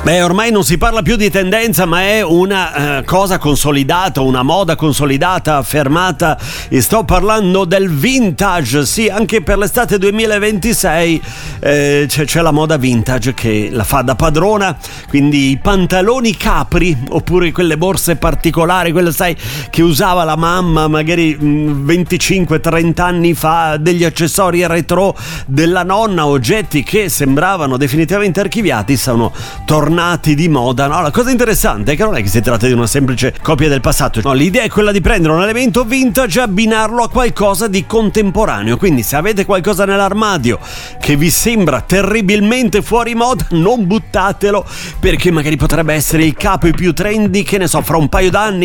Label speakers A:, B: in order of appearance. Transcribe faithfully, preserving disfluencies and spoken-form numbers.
A: Beh, ormai non si parla più di tendenza, ma è una eh, cosa consolidata, una moda consolidata, affermata, e sto parlando del vintage. Sì, anche per l'estate duemilaventisei eh, c'è, c'è la moda vintage che la fa da padrona, quindi i pantaloni capri, oppure quelle borse particolari, quelle sai che usava la mamma magari venticinque trenta anni fa, degli accessori retro della nonna, oggetti che sembravano definitivamente archiviati, sono tornati di moda. No, la cosa interessante è che non è che si tratta di una semplice copia del passato, no, l'idea è quella di prendere un elemento vintage e abbinarlo a qualcosa di contemporaneo. Quindi se avete qualcosa nell'armadio che vi sembra terribilmente fuori moda, non buttatelo, perché magari potrebbe essere il capo più trendy, che ne so, fra un paio d'anni